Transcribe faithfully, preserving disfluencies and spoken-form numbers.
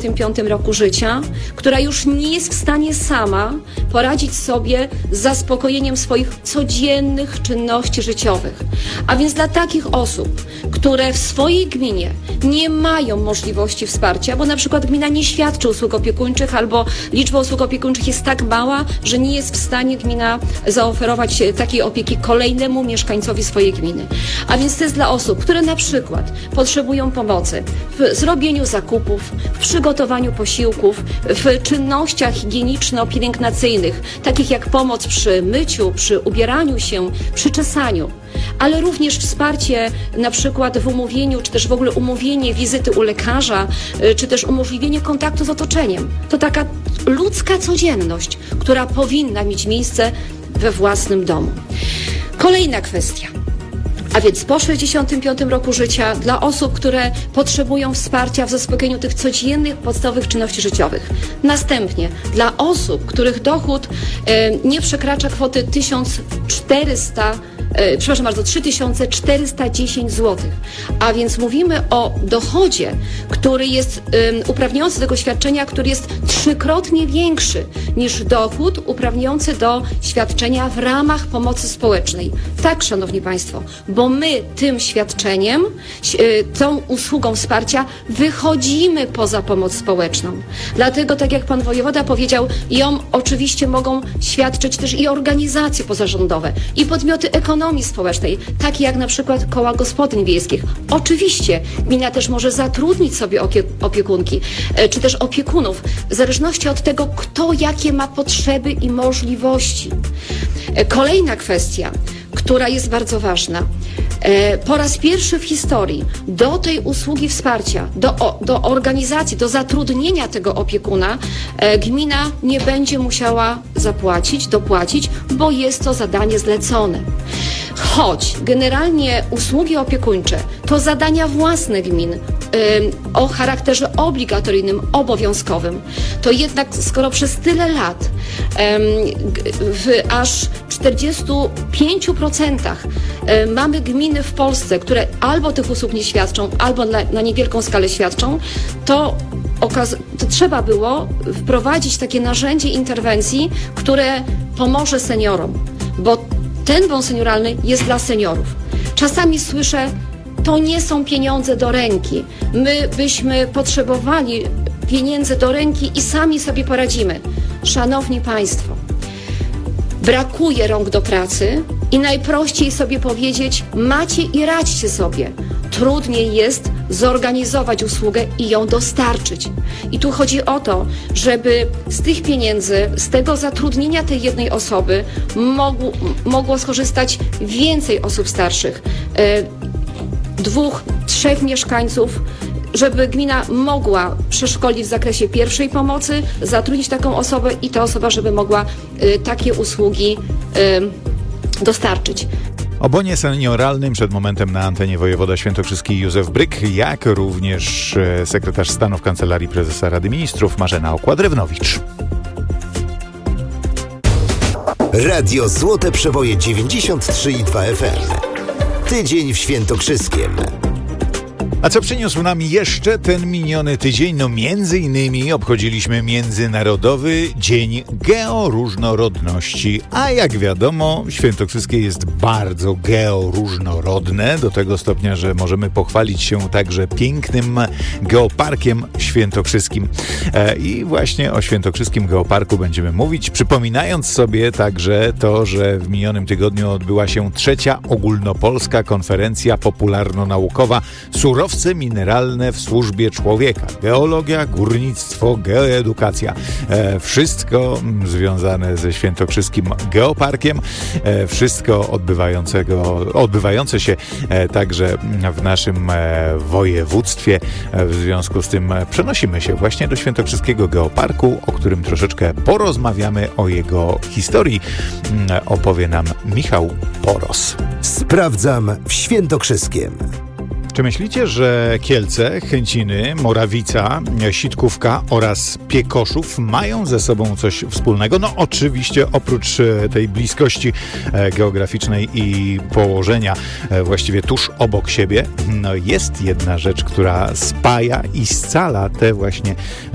sześćdziesiątym piątym roku życia, która już nie jest w stanie sama poradzić sobie z zaspokojeniem swoich codziennych czynności życiowych. A więc dla takich osób, które w swojej gminie nie mają możliwości wsparcia, bo na przykład gmina nie świadczy usług opiekuńczych albo liczba usług opiekuńczych jest tak mała, że nie jest w stanie gmina zaoferować takiej opieki kolejnemu mieszkańcowi swojej gminy. A więc to jest dla osób, które na przykład potrzebują pomocy w zrobieniu zakupów, w przygotowaniu posiłków, w czynnościach higieniczno-pielęgnacyjnych, takich jak pomoc przy myciu, przy ubieraniu się, przy czesaniu, ale również wsparcie na przykład w umówieniu, czy też w ogóle umówienie wizyty u lekarza, czy też umożliwienie kontaktu z otoczeniem. To taka ludzka codzienność, która powinna mieć miejsce we własnym domu. Kolejna kwestia. A więc po sześćdziesiątym piątym roku życia dla osób, które potrzebują wsparcia w zaspokojeniu tych codziennych, podstawowych czynności życiowych. Następnie dla osób, których dochód e, nie przekracza kwoty tysiąc czterysta, e, przepraszam bardzo, trzy tysiące czterysta dziesięć złotych. A więc mówimy o dochodzie, który jest e, uprawniający do tego świadczenia, który jest trzykrotnie większy niż dochód uprawniający do świadczenia w ramach pomocy społecznej. Tak, szanowni państwo, bo my tym świadczeniem, tą usługą wsparcia wychodzimy poza pomoc społeczną. Dlatego, tak jak pan wojewoda powiedział, ją oczywiście mogą świadczyć też i organizacje pozarządowe, i podmioty ekonomii społecznej, takie jak na przykład koła gospodyń wiejskich. Oczywiście gmina też może zatrudnić sobie opiekunki, czy też opiekunów, w zależności od tego, kto jakie ma potrzeby i możliwości. Kolejna kwestia, która jest bardzo ważna. Po raz pierwszy w historii do tej usługi wsparcia, do, do organizacji, do zatrudnienia tego opiekuna gmina nie będzie musiała zapłacić, dopłacić, bo jest to zadanie zlecone. Choć generalnie usługi opiekuńcze to zadania własne gmin yy, o charakterze obligatoryjnym, obowiązkowym, to jednak skoro przez tyle lat yy, w aż czterdziestu pięciu procentach yy, mamy gminy w Polsce, które albo tych usług nie świadczą, albo na, na niewielką skalę świadczą, to Okaz- to trzeba było wprowadzić takie narzędzie interwencji, które pomoże seniorom, bo ten bon senioralny jest dla seniorów. Czasami słyszę, to nie są pieniądze do ręki. My byśmy potrzebowali pieniędzy do ręki i sami sobie poradzimy. Szanowni państwo, brakuje rąk do pracy i najprościej sobie powiedzieć, macie i radźcie sobie. Trudniej jest zorganizować usługę i ją dostarczyć. I tu chodzi o to, żeby z tych pieniędzy, z tego zatrudnienia tej jednej osoby mogło, mogło skorzystać więcej osób starszych, e, dwóch, trzech mieszkańców, żeby gmina mogła przeszkolić w zakresie pierwszej pomocy, zatrudnić taką osobę i ta osoba, żeby mogła e, takie usługi e, dostarczyć. O bonie senioralnym przed momentem na antenie wojewoda świętokrzyski Józef Bryk, jak również sekretarz stanu w Kancelarii Prezesa Rady Ministrów Marzena Okła-Drewnowicz. Radio Złote Przeboje dziewięćdziesiąt trzy i dwa F M. Tydzień w Świętokrzyskiem. A co przyniósł nam jeszcze ten miniony tydzień? No między innymi obchodziliśmy Międzynarodowy Dzień Georóżnorodności. A jak wiadomo, Świętokrzyskie jest bardzo georóżnorodne, do tego stopnia, że możemy pochwalić się także pięknym geoparkiem świętokrzyskim. E, I właśnie o Świętokrzyskim Geoparku będziemy mówić, przypominając sobie także to, że w minionym tygodniu odbyła się trzecia ogólnopolska konferencja popularno-naukowa Surowce mineralne w służbie człowieka. Geologia, górnictwo, geoedukacja. E, wszystko związane ze Świętokrzyskim Geoparkiem. E, wszystko odbywającego, odbywające się e, także w naszym e, województwie. E, w związku z tym przenosimy się właśnie do Świętokrzyskiego Geoparku, o którym troszeczkę porozmawiamy, o jego historii. E, opowie nam Michał Poros. Sprawdzam w Świętokrzyskiem. Czy myślicie, że Kielce, Chęciny, Morawica, Sitkówka oraz Piekoszów mają ze sobą coś wspólnego? No oczywiście oprócz tej bliskości geograficznej i położenia właściwie tuż obok siebie, no jest jedna rzecz, która spaja i scala te właśnie